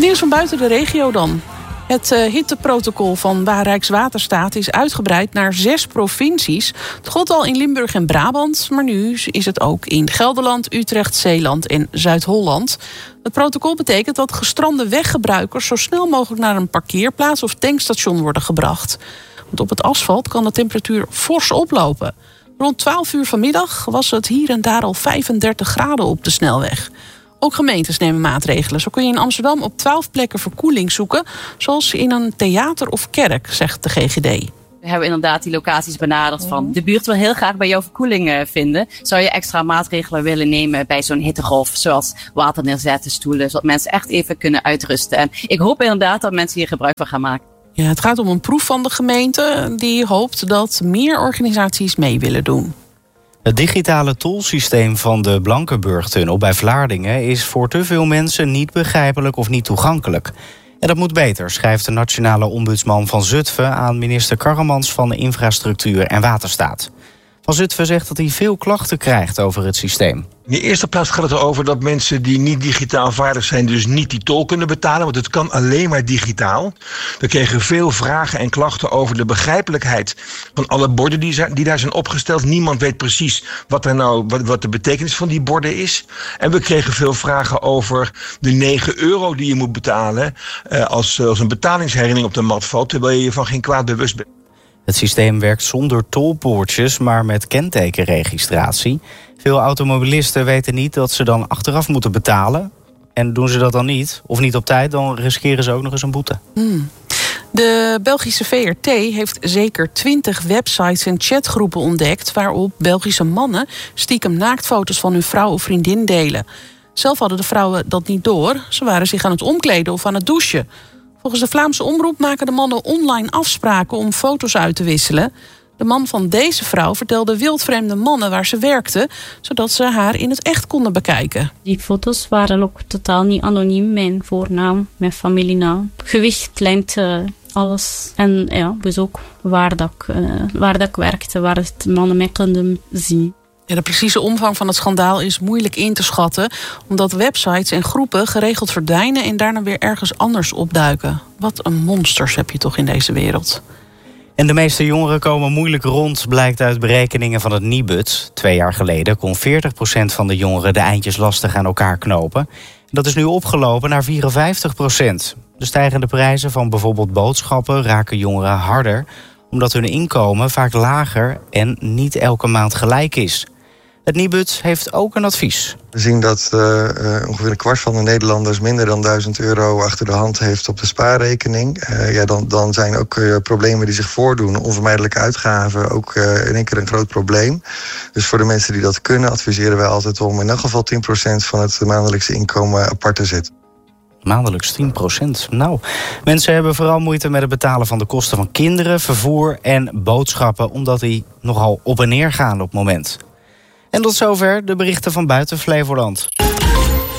Nieuws van buiten de regio dan. Het hitteprotocol van Rijkswaterstaat is uitgebreid naar 6 provincies. Het gold al in Limburg en Brabant, maar nu is het ook in Gelderland, Utrecht, Zeeland en Zuid-Holland. Het protocol betekent dat gestrande weggebruikers zo snel mogelijk naar een parkeerplaats of tankstation worden gebracht. Want op het asfalt kan de temperatuur fors oplopen. Rond 12 uur vanmiddag was het hier en daar al 35 graden op de snelweg. Ook gemeentes nemen maatregelen. Zo kun je in Amsterdam op 12 plekken verkoeling zoeken, zoals in een theater of kerk, zegt de GGD. We hebben inderdaad die locaties benaderd van de buurt wil heel graag bij jou verkoeling vinden. Zou je extra maatregelen willen nemen bij zo'n hittegolf, zoals water neerzetten, stoelen, zodat mensen echt even kunnen uitrusten. En ik hoop inderdaad dat mensen hier gebruik van gaan maken. Ja, het gaat om een proef van de gemeente die hoopt dat meer organisaties mee willen doen. Het digitale tolsysteem van de Blankenburg-tunnel bij Vlaardingen is voor te veel mensen niet begrijpelijk of niet toegankelijk. En dat moet beter, schrijft de nationale ombudsman van Zutphen aan minister Karremans van Infrastructuur en Waterstaat. Van Zutphen zegt dat hij veel klachten krijgt over het systeem. In de eerste plaats gaat het erover dat mensen die niet digitaal vaardig zijn dus niet die tol kunnen betalen, want het kan alleen maar digitaal. We kregen veel vragen en klachten over de begrijpelijkheid van alle borden die daar zijn opgesteld. Niemand weet precies wat de betekenis van die borden is. En we kregen veel vragen over de €9 die je moet betalen als een betalingsherinnering op de mat valt, terwijl je je van geen kwaad bewust bent. Het systeem werkt zonder tolpoortjes, maar met kentekenregistratie. Veel automobilisten weten niet dat ze dan achteraf moeten betalen. En doen ze dat dan niet, of niet op tijd, dan riskeren ze ook nog eens een boete. De Belgische VRT heeft zeker 20 websites en chatgroepen ontdekt waarop Belgische mannen stiekem naaktfoto's van hun vrouw of vriendin delen. Zelf hadden de vrouwen dat niet door. Ze waren zich aan het omkleden of aan het douchen. Volgens de Vlaamse omroep maken de mannen online afspraken om foto's uit te wisselen. De man van deze vrouw vertelde wildvreemde mannen waar ze werkte, zodat ze haar in het echt konden bekijken. Die foto's waren ook totaal niet anoniem. Mijn voornaam, mijn familienaam, gewicht, lengte, alles. En ja, dus ook waar dat ik werkte, waar de mannen mij konden zien. Ja, de precieze omvang van het schandaal is moeilijk in te schatten, omdat websites en groepen geregeld verdwijnen en daarna weer ergens anders opduiken. Wat een monsters heb je toch in deze wereld. En de meeste jongeren komen moeilijk rond, blijkt uit berekeningen van het Nibud. 2 jaar geleden kon 40% van de jongeren de eindjes lastig aan elkaar knopen. Dat is nu opgelopen naar 54%. De stijgende prijzen van bijvoorbeeld boodschappen raken jongeren harder, omdat hun inkomen vaak lager en niet elke maand gelijk is. Het Nibud heeft ook een advies. We zien dat ongeveer een kwart van de Nederlanders minder dan €1000 achter de hand heeft op de spaarrekening. Dan zijn ook problemen die zich voordoen, onvermijdelijke uitgaven, ook in één keer een groot probleem. Dus voor de mensen die dat kunnen, adviseren wij altijd om in elk geval 10% van het maandelijkse inkomen apart te zetten. Maandelijks 10%. Nou, mensen hebben vooral moeite met het betalen van de kosten van kinderen, vervoer en boodschappen, omdat die nogal op en neer gaan op het moment. En tot zover de berichten van buiten Flevoland.